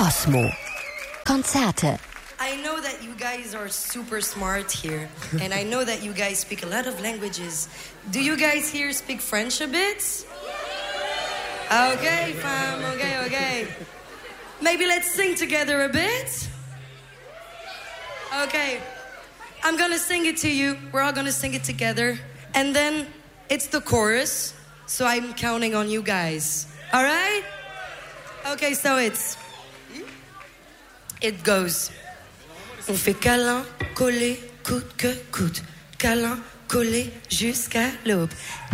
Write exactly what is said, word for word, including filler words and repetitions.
Cosmo. Konzerte. I know that you guys are super smart here, and I know that you guys speak a lot of languages. Do you guys here speak French a bit? Okay, fam, okay, okay. Maybe let's sing together a bit? Okay. I'm gonna sing it to you. We're all gonna sing it together. And then it's the chorus, so I'm counting on you guys. All right? Okay, so it's... It goes... On fait câlin, collé, coûte que coûte. Câlin, collé, jusqu'à l'aube.